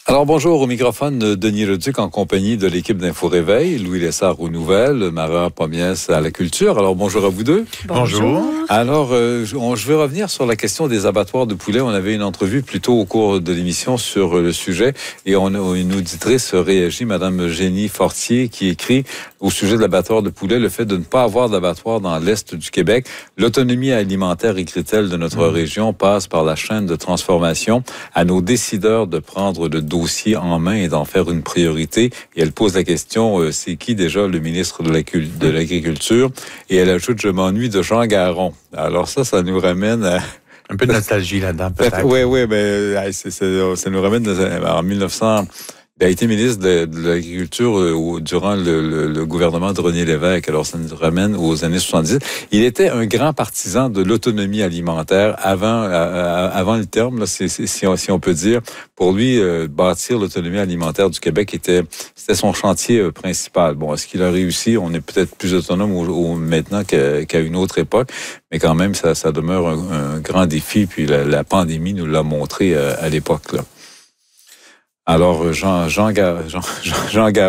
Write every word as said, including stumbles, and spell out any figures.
Alors bonjour, au microphone de Denis Leduc en compagnie de l'équipe d'Info Réveil, Louis Lessard aux nouvelles, Mara Pomiès à la culture. Alors bonjour à vous deux. Bonjour. Alors euh, je, on, je vais revenir sur la question des abattoirs de poulet. On avait une entrevue plus tôt au cours de l'émission sur le sujet et on, une auditrice réagit, Madame Génie Fortier, qui écrit au sujet de l'abattoir de poulet, le fait de ne pas avoir d'abattoir dans l'Est du Québec. L'autonomie alimentaire, écrit-elle, de notre mmh. région passe par la chaîne de transformation. À nos décideurs de prendre le dossier en main et d'en faire une priorité. Et elle pose la question, euh, c'est qui déjà le ministre de, la, de l'Agriculture? Et elle ajoute, je m'ennuie de Jean Garon. Alors ça, ça nous ramène à... Un peu de nostalgie là-dedans, peut-être. Oui, oui, mais c'est, c'est, ça nous ramène en mille neuf cents... Il a été ministre de, de l'Agriculture euh, durant le, le, le gouvernement de René Lévesque. Alors, ça nous ramène aux années soixante-dix. Il était un grand partisan de l'autonomie alimentaire avant euh, avant le terme, là, c'est, c'est, si, on, si on peut dire. Pour lui, euh, bâtir l'autonomie alimentaire du Québec était c'était son chantier euh, principal. Bon, est-ce qu'il a réussi? On est peut-être plus autonome au, au, maintenant qu'à, qu'à une autre époque, mais quand même, ça, ça demeure un, un grand défi. Puis la, la pandémie nous l'a montré euh, à l'époque, là. Alors, Jean, Jean, Jean, Jean, Jean